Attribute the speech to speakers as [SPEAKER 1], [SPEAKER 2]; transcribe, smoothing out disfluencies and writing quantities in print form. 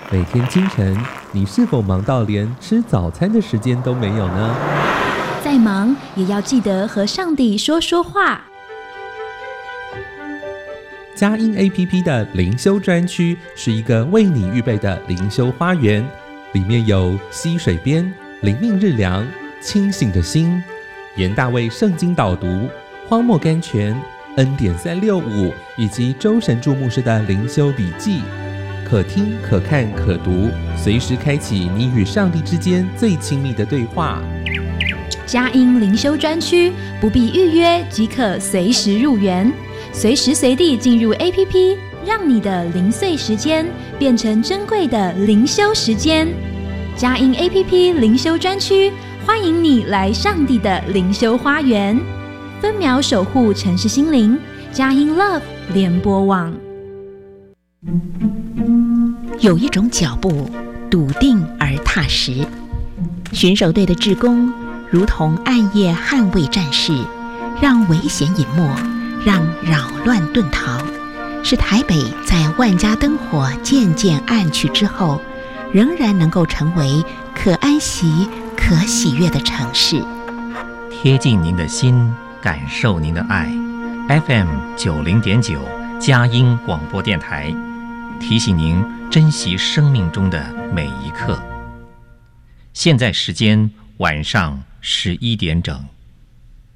[SPEAKER 1] 每天清晨，你是否忙到连吃早餐的时间都没有呢？
[SPEAKER 2] 再忙也要记得和上帝说说话。
[SPEAKER 1] 佳音 APP 的灵修专区是一个为你预备的灵修花园，里面有溪水边、灵命日粮、清醒的心、严大卫圣经导读、荒漠甘泉、恩典365以及周神助牧师的灵修笔记，可听可看可读，随时开启你与上帝之间最亲密的对话。
[SPEAKER 2] 佳音灵修专区不必预约即可随时入园，随时随地进入 APP， 让你的零碎时间变成珍贵的灵修时间。佳音 APP 灵修专区，欢迎你来上帝的灵修花园，分秒守护城市心灵。佳音 Love 联播网。
[SPEAKER 3] 有一种脚步笃定而踏实，巡守队的志工如同暗夜捍卫战士，让危险隐没，让扰乱遁逃，使台北在万家灯火渐渐暗去之后，仍然能够成为可安息可喜悦的城市。
[SPEAKER 4] 贴近您的心，感受您的爱。 FM90.9 佳音广播电台，提醒您珍惜生命中的每一刻。现在时间晚上11点整。